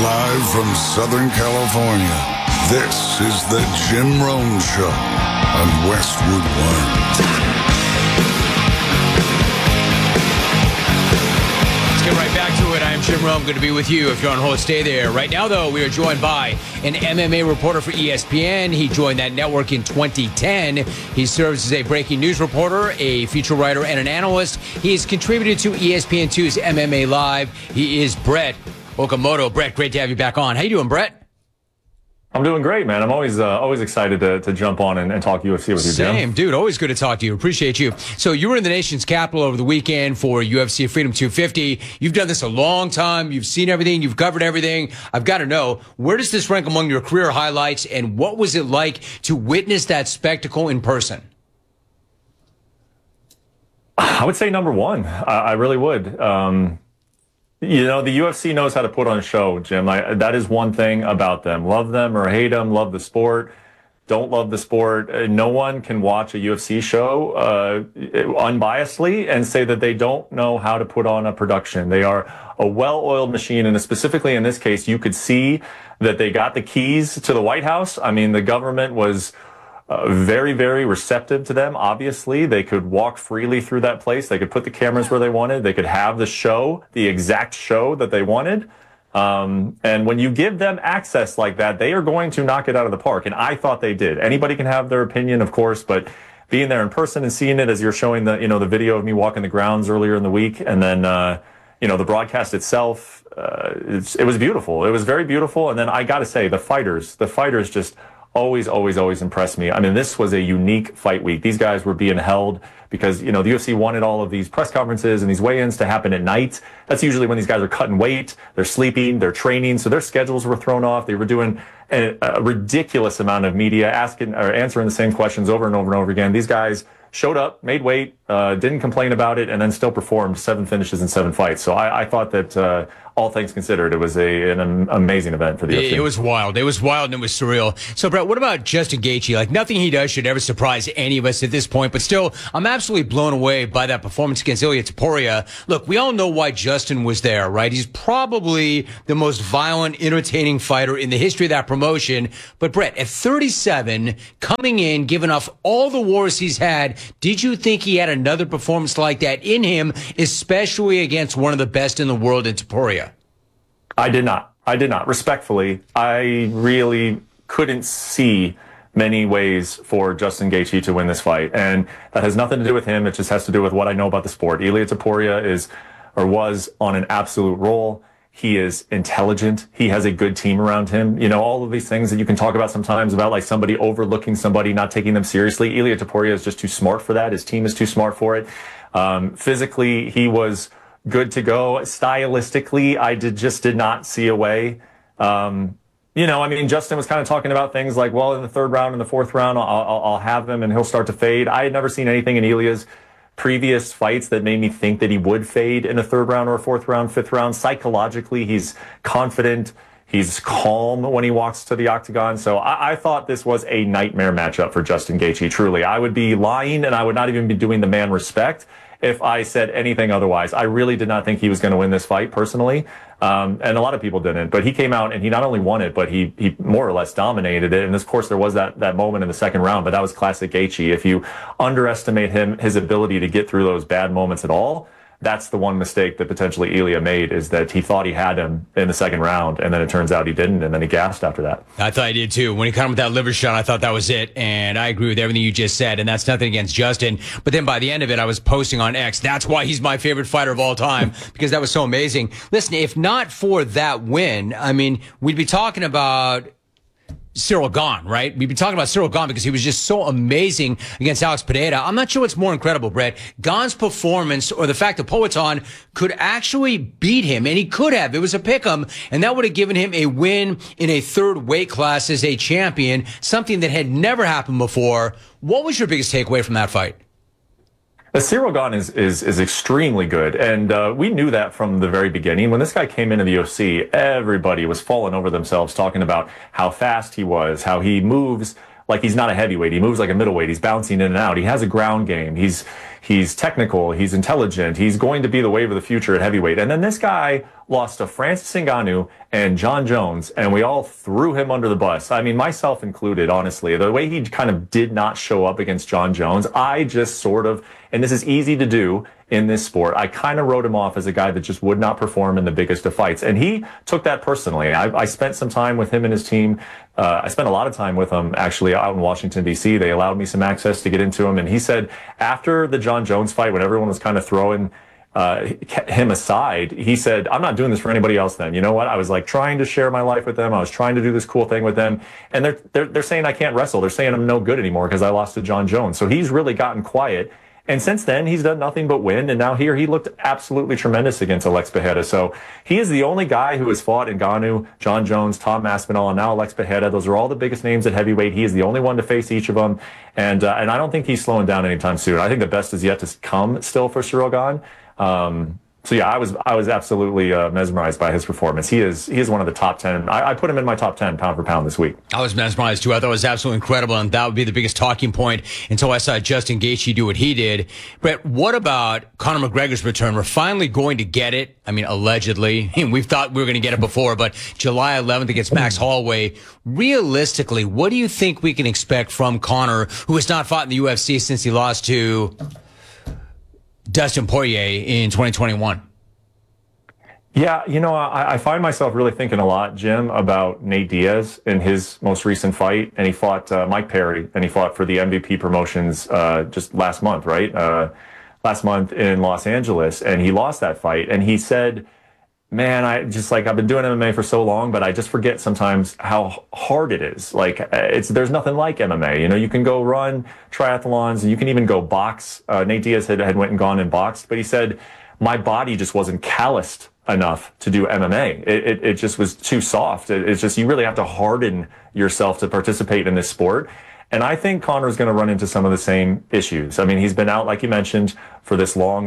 Live from Southern California, this is the Jim Rome Show on Westwood One. Let's get right back to it. I am Jim Rome. Good to be with you. If you're on hold, stay there. Right now, though, we are joined by an MMA reporter for ESPN. He joined that network in 2010. He serves as a breaking news reporter, a feature writer, and an analyst. He has contributed to ESPN2's MMA Live. He is Brett Okamoto. Brett, great to have you back on. How you doing, Brett? I'm doing great, man. I'm always excited to jump on and talk UFC with you, Jim. Same, dude. Always good to talk to you. Appreciate you. So you were in the nation's capital over the weekend for UFC Freedom 250. You've done this a long time. You've seen everything. You've covered everything. I've got to know, where does this rank among your career highlights, and what was it like to witness that spectacle in person? I would say number one. I really would. You know, the UFC knows how to put on a show, Jim. That is one thing about them. Love them or hate them, love the sport, don't love the sport. No one can watch a UFC show unbiasedly and say that they don't know how to put on a production. They are a well-oiled machine, and specifically in this case, you could see that they got the keys to the White House. I mean, the government was very, very receptive to them. Obviously, they could walk freely through that place. They could put the cameras where they wanted. They could have the show, the exact show that they wanted. And when you give them access like that, they are going to knock it out of the park. And I thought they did. Anybody can have their opinion, of course, but being there in person and seeing it as you're showing the video of me walking the grounds earlier in the week, and then, the broadcast itself, it was beautiful. It was very beautiful. And then I got to say, the fighters just always impressed me. I mean, this was a unique fight week. These guys were being held because, the UFC wanted all of these press conferences and these weigh-ins to happen at night. That's usually when these guys are cutting weight, they're sleeping, they're training, so their schedules were thrown off. They were doing a ridiculous amount of media, answering the same questions over and over and over again. These guys showed up, made weight, didn't complain about it, and then still performed 7 finishes in 7 fights. So I thought that, all things considered, it was an amazing event for the UFC. It was wild. It was wild and it was surreal. So, Brett, what about Justin Gaethje? Like, nothing he does should ever surprise any of us at this point, but still, I'm absolutely blown away by that performance against Ilia Topuria. Look, we all know why Justin was there, right? He's probably the most violent, entertaining fighter in the history of that promotion. But, Brett, at 37, coming in, giving off all the wars he's had, did you think he had another performance like that in him, especially against one of the best in the world in Topuria? I did not. Respectfully, I really couldn't see many ways for Justin Gaethje to win this fight. And that has nothing to do with him. It just has to do with what I know about the sport. Ilia Topuria was on an absolute roll. He is intelligent. He has a good team around him. All of these things that you can talk about sometimes about like somebody overlooking somebody, not taking them seriously. Ilia Topuria is just too smart for that. His team is too smart for it. Physically, he was good to go. Stylistically, I just did not see a way. Justin was kind of talking about things like, well, in the third round and the fourth round, I'll have him and he'll start to fade. I had never seen anything in Ilia's previous fights that made me think that he would fade in a third round or a fourth round, fifth round. Psychologically, he's confident. He's calm when he walks to the octagon. So I thought this was a nightmare matchup for Justin Gaethje, truly. I would be lying and I would not even be doing the man respect if I said anything otherwise. I really did not think he was going to win this fight personally. And a lot of people didn't, but he came out and he not only won it, but he more or less dominated it. And of course there was that moment in the second round, but that was classic Gaethje. If you underestimate his ability to get through those bad moments at all, that's the one mistake that potentially Ilia made, is that he thought he had him in the second round, and then it turns out he didn't, and then he gassed after that. I thought he did too. When he caught him with that liver shot, I thought that was it, and I agree with everything you just said, and that's nothing against Justin. But then by the end of it, I was posting on X, that's why he's my favorite fighter of all time, because that was so amazing. Listen, if not for that win, we'd be talking about Ciryl Gane, right? We'd be talking about Ciryl Gane because he was just so amazing against Alex Pereira. I'm not sure what's more incredible, Brett. Gane's performance or the fact that Poatan could actually beat him, and he could have. It was a pick'em, and that would have given him a win in a third weight class as a champion, something that had never happened before. What was your biggest takeaway from that fight? Ciryl Gane is extremely good, and we knew that from the very beginning. When this guy came into the UFC, everybody was falling over themselves talking about how fast he was, how he moves like he's not a heavyweight. He moves like a middleweight. He's bouncing in and out. He has a ground game. He's technical. He's intelligent. He's going to be the wave of the future at heavyweight. And then this guy lost to Francis Ngannou and John Jones, and we all threw him under the bus. I mean, myself included, honestly. The way he kind of did not show up against John Jones, I just sort of, and this is easy to do in this sport, I kind of wrote him off as a guy that just would not perform in the biggest of fights. And he took that personally. I spent some time with him and his team. I spent a lot of time with him, actually, out in Washington, D.C. They allowed me some access to get into him. And he said after the John Jones fight, when everyone was kind of throwing him aside, he said, I'm not doing this for anybody else then. You know what? I was like trying to share my life with them. I was trying to do this cool thing with them. And they're saying I can't wrestle. They're saying I'm no good anymore because I lost to John Jones. So he's really gotten quiet. And since then, he's done nothing but win. And now he looked absolutely tremendous against Alex Pereira. So he is the only guy who has fought Ngannou, John Jones, Tom Aspinall, and now Alex Pereira. Those are all the biggest names at heavyweight. He is the only one to face each of them. And I don't think he's slowing down anytime soon. I think the best is yet to come still for Ciryl Gane. So yeah, I was absolutely mesmerized by his performance. He is one of the top 10. I put him in my top 10 pound for pound this week. I was mesmerized too. I thought it was absolutely incredible, and that would be the biggest talking point until I saw Justin Gaethje do what he did. But what about Conor McGregor's return? We're finally going to get it. I mean, allegedly. We've thought we were going to get it before, but July 11th against Max Holloway. Realistically, what do you think we can expect from Conor, who has not fought in the UFC since he lost to Dustin Poirier in 2021? Yeah, I find myself really thinking a lot, Jim, about Nate Diaz in his most recent fight. And he fought Mike Perry, and he fought for the MVP promotions just last month, right? Last month in Los Angeles. And he lost that fight. And he said, man, I've been doing MMA for so long, but I just forget sometimes how hard it is. There's nothing like MMA. You can go run triathlons, and you can even go box. Nate Diaz had went and gone and boxed, but he said, my body just wasn't calloused enough to do MMA. It just was too soft. It's just, you really have to harden yourself to participate in this sport. And I think Conor's going to run into some of the same issues. I mean, he's been out, like you mentioned, for this long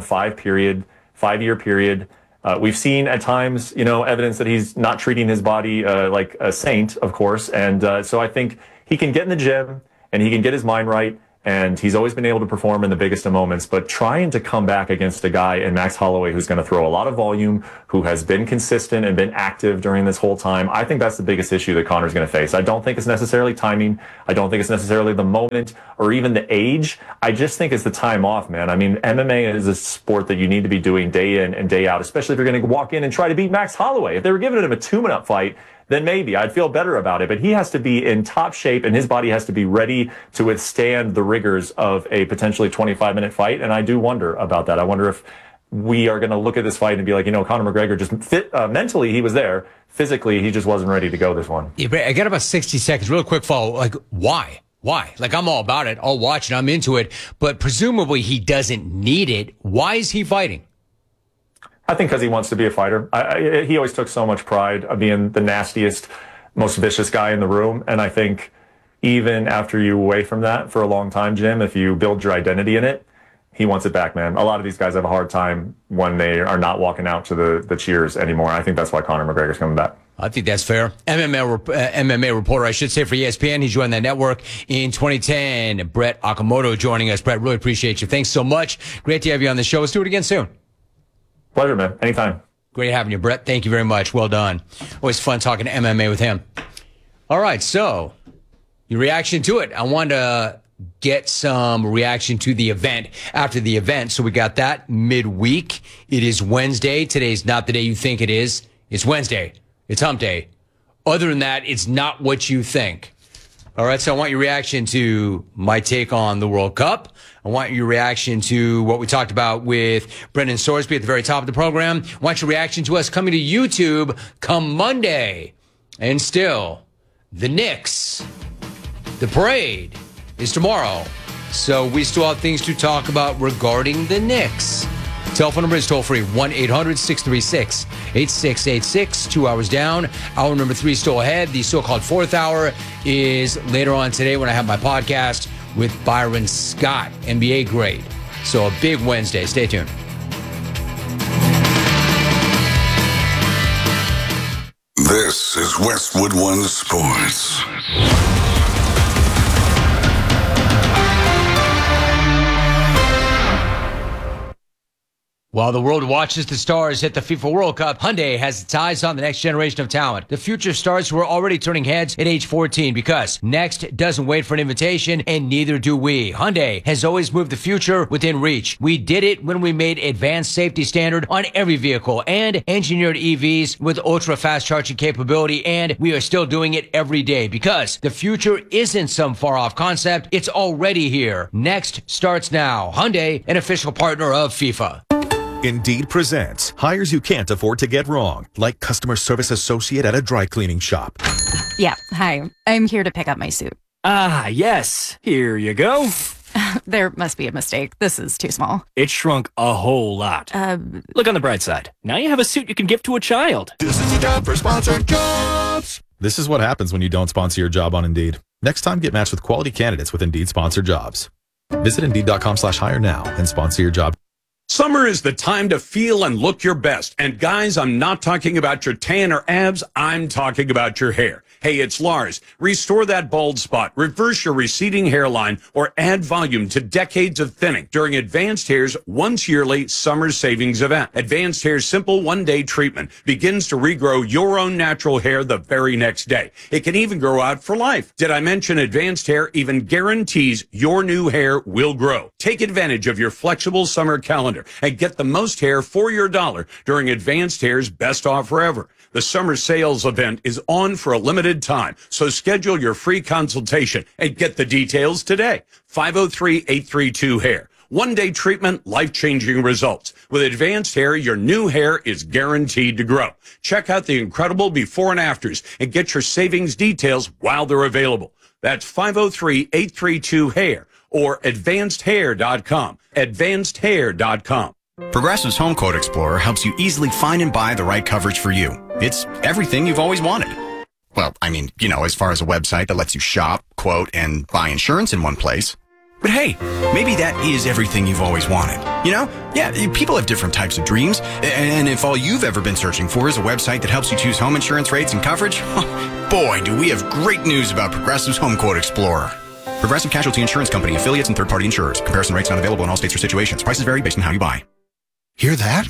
5-year period. We've seen at times, evidence that he's not treating his body like a saint, of course. And so I think he can get in the gym and he can get his mind right. And he's always been able to perform in the biggest of moments, but trying to come back against a guy in Max Holloway who's going to throw a lot of volume, who has been consistent and been active during this whole time, I think that's the biggest issue that Conor's going to face. I don't think it's necessarily timing. I don't think it's necessarily the moment or even the age. I just think it's the time off, man. I mean, MMA is a sport that you need to be doing day in and day out, especially if you're going to walk in and try to beat Max Holloway. If they were giving him a 2-minute fight, then maybe I'd feel better about it. But he has to be in top shape, and his body has to be ready to withstand the rigors of a potentially 25-minute fight. And I do wonder about that. I wonder if we are going to look at this fight and be like, Conor McGregor just mentally, he was there. Physically, he just wasn't ready to go this one. Yeah, I got about 60 seconds. Real quick follow. Why? Why? I'm all about it. I'll watch it. I'm into it. But presumably he doesn't need it. Why is he fighting? I think because he wants to be a fighter. He always took so much pride of being the nastiest, most vicious guy in the room. And I think even after you away from that for a long time, Jim, if you build your identity in it, he wants it back, man. A lot of these guys have a hard time when they are not walking out to the cheers anymore. I think that's why Conor McGregor's coming back. I think that's fair. MMA reporter, I should say, for ESPN. He joined that network in 2010. Brett Okamoto joining us. Brett, really appreciate you. Thanks so much. Great to have you on the show. Let's do it again soon. Pleasure, man. Anytime. Great having you, Brett. Thank you very much. Well done. Always fun talking MMA with him. All right, so your reaction to it. I wanted to get some reaction to the event after the event. So we got that midweek. It is Wednesday. Today's not the day you think it is. It's Wednesday. It's hump day. Other than that, it's not what you think. All right, so I want your reaction to my take on the World Cup. I want your reaction to what we talked about with Brendan Sorsby at the very top of the program. I want your reaction to us coming to YouTube come Monday. And still, the Knicks, the parade is tomorrow. So we still have things to talk about regarding the Knicks. Telephone number is toll-free, 1-800-636-8686. 2 hours down. Hour number 3 still ahead. The so-called fourth hour is later on today when I have my podcast with Byron Scott, NBA grade. So a big Wednesday. Stay tuned. This is Westwood One Sports. While the world watches the stars hit the FIFA World Cup, Hyundai has its eyes on the next generation of talent. The future stars who are already turning heads at age 14 because next doesn't wait for an invitation, and neither do we. Hyundai has always moved the future within reach. We did it when we made advanced safety standard on every vehicle and engineered EVs with ultra-fast charging capability, and we are still doing it every day because the future isn't some far-off concept. It's already here. Next starts now. Hyundai, an official partner of FIFA. Indeed presents hires you can't afford to get wrong, like customer service associate at a dry cleaning shop. Yeah, hi. I'm here to pick up my suit. Ah, yes. Here you go. There must be a mistake. This is too small. It shrunk a whole lot. Look on the bright side. Now you have a suit you can give to a child. This is the time for sponsored jobs. This is what happens when you don't sponsor your job on Indeed. Next time, get matched with quality candidates with Indeed sponsored jobs. Visit Indeed.com/hire now and sponsor your job. Summer is the time to feel and look your best. And guys, I'm not talking about your tan or abs. I'm talking about your hair. Hey, it's Lars. Restore that bald spot, reverse your receding hairline, or add volume to decades of thinning during Advanced Hair's once yearly summer savings event. Advanced Hair's simple one-day treatment begins to regrow your own natural hair the very next day. It can even grow out for life. Did I mention Advanced Hair even guarantees your new hair will grow? Take advantage of your flexible summer calendar and get the most hair for your dollar during Advanced Hair's best offer ever. The summer sales event is on for a limited time, so schedule your free consultation and get the details today. 503-832-HAIR. One-day treatment, life-changing results. With Advanced Hair, your new hair is guaranteed to grow. Check out the incredible before and afters and get your savings details while they're available. That's 503-832-HAIR or advancedhair.com. Advancedhair.com. Progressive's Home Quote Explorer helps you easily find and buy the right coverage for you. It's everything you've always wanted. Well, I mean, as far as a website that lets you shop, quote, and buy insurance in one place. But hey, maybe that is everything you've always wanted. Yeah, people have different types of dreams. And if all you've ever been searching for is a website that helps you choose home insurance rates and coverage, boy, do we have great news about Progressive's Home Quote Explorer. Progressive Casualty Insurance Company, affiliates, and third-party insurers. Comparison rates not available in all states or situations. Prices vary based on how you buy. Hear that?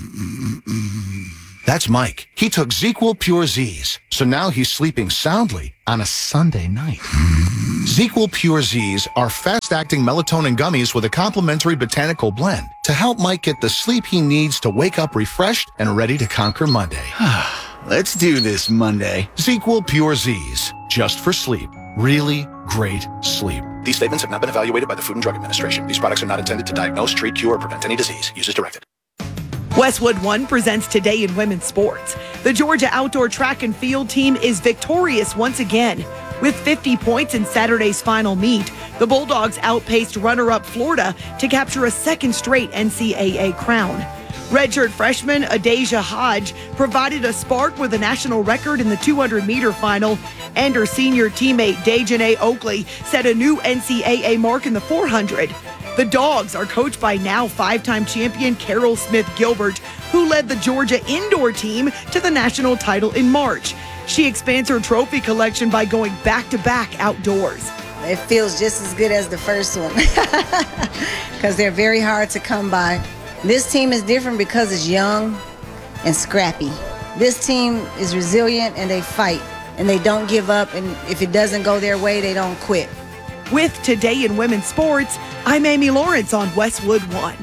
That's Mike. He took ZzzQuil Pure Z's, so now he's sleeping soundly on a Sunday night. ZzzQuil Pure Z's are fast-acting melatonin gummies with a complementary botanical blend to help Mike get the sleep he needs to wake up refreshed and ready to conquer Monday. Let's do this Monday. ZzzQuil Pure Z's, just for sleep. Really great sleep. These statements have not been evaluated by the Food and Drug Administration. These products are not intended to diagnose, treat, cure, or prevent any disease. Use as directed. Westwood One presents Today in Women's Sports. The Georgia outdoor track and field team is victorious once again. With 50 points in Saturday's final meet, the Bulldogs outpaced runner-up Florida to capture a second straight NCAA crown. Redshirt freshman Adasia Hodge provided a spark with a national record in the 200-meter final, and her senior teammate Dejanay Oakley set a new NCAA mark in the 400. The Dogs are coached by now five-time champion Carol Smith-Gilbert, who led the Georgia indoor team to the national title in March. She expands her trophy collection by going back-to-back outdoors. It feels just as good as the first one because they're very hard to come by. This team is different because it's young and scrappy. This team is resilient and they fight and they don't give up, and if it doesn't go their way, they don't quit. With Today in Women's Sports, I'm Amy Lawrence on Westwood One.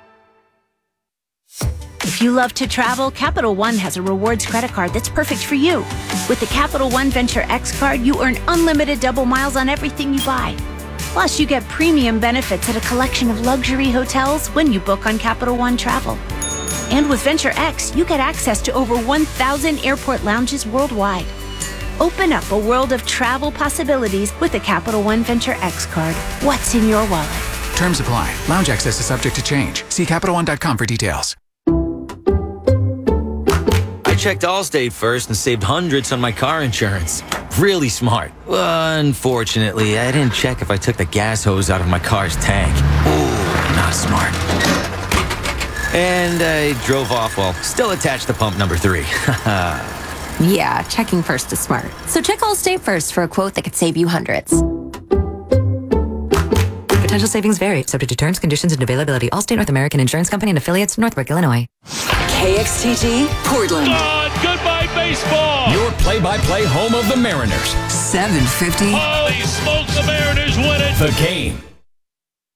If you love to travel, Capital One has a rewards credit card that's perfect for you. With the Capital One Venture X card, you earn unlimited double miles on everything you buy. Plus, you get premium benefits at a collection of luxury hotels when you book on Capital One Travel. And with Venture X, you get access to over 1,000 airport lounges worldwide. Open up a world of travel possibilities with the Capital One Venture X card. What's in your wallet? Terms apply. Lounge access is subject to change. See CapitalOne.com for details. I checked Allstate first and saved hundreds on my car insurance. Really smart. Unfortunately, I didn't check if I took the gas hose out of my car's tank. Ooh, not smart. And I drove off while still attached to pump number 3. Yeah, checking first is smart. So check Allstate first for a quote that could save you hundreds. Potential savings vary, subject to terms, conditions, and availability. Allstate North American Insurance Company and affiliates, Northbrook, Illinois. KXTG, Portland. Goodbye, baseball. Your play-by-play home of the Mariners. 750. Holy smokes, the Mariners win it. The Game.